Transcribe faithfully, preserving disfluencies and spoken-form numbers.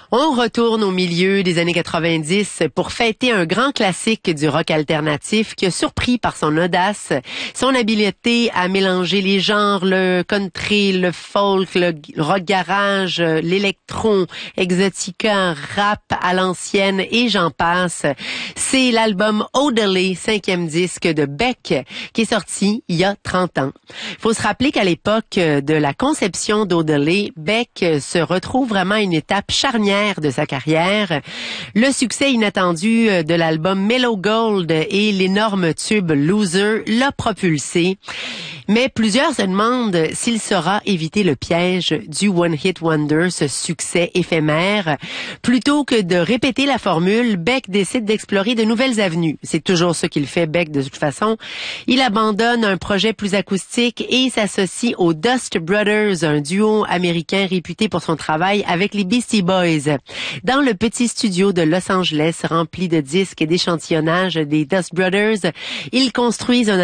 On retourne au milieu des années quatre-vingt-dix pour fêter un grand classique du rock alternatif qui a surpris par son audace, son habileté à mélanger les genres, le country, le folk, le rock garage, l'électron, exotica, rap à l'ancienne et j'en passe. C'est l'album Odelay, cinquième disque de Beck, qui est sorti il y a trente ans. Il faut se rappeler qu'à l'époque de la conception d'Odelay, Beck se retrouve vraiment à une étape charnière de sa carrière. Le succès inattendu de l'album Mellow Gold et l'énorme tube Loser l'a propulsé. Mais plusieurs se demandent s'il saura éviter le piège du One Hit Wonder, ce succès éphémère. Plutôt que de répéter la formule, Beck décide d'explorer de nouvelles avenues. C'est toujours ce qu'il fait, Beck, de toute façon. Il abandonne un projet plus acoustique et s'associe aux Dust Brothers, un duo américain réputé pour son travail avec les Beastie Boys. Dans le petit studio de Los Angeles, rempli de disques et d'échantillonnage des Dust Brothers, ils construisent un